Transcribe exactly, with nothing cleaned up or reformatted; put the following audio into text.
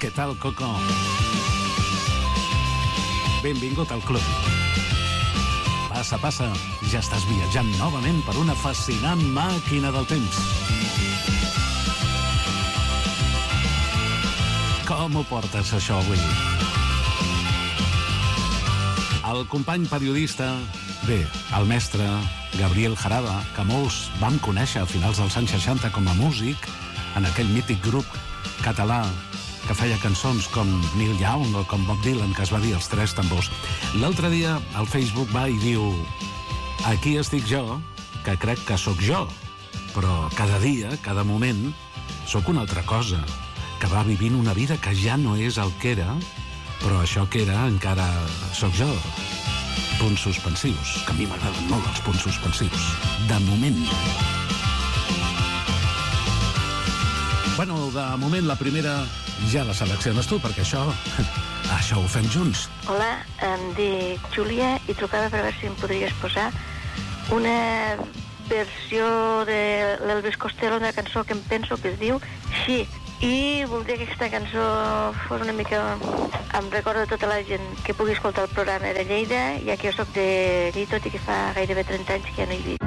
Què tal, Coco? Benvingut al club. Passa, passa, ja estàs viatjant novament per una fascinant màquina del temps. Com ho portes, això, avui? El company periodista, bé, el mestre Gabriel Jaraba, que molts vam conèixer a finals dels anys seixanta com a músic, en aquell mític grup català que feia cançons com Neil Young o com Bob Dylan, que es va dir Els Tres Tambors. L'altre dia al Facebook va i diu: aquí estic jo, que crec que sóc jo, però cada dia, cada moment, sóc una altra cosa, que va vivint una vida que ja no és el que era, però això que era encara sóc jo. Punts suspensius, que a mi m'agraden molt els punts suspensius. De moment. Bueno, de moment la primera ja la selecciones tu, perquè això, això ho fem junts. Hola, em dic Júlia i trucava per veure si em podries posar una versió de l'Elvis Costello, una cançó que em penso que es diu She. I voldria que aquesta cançó fos una mica... Em recorda tota la gent que pugui escoltar el programa de Lleida, ja que jo soc de Lleida, tot i que fa gairebé trenta anys que ja no hi visc.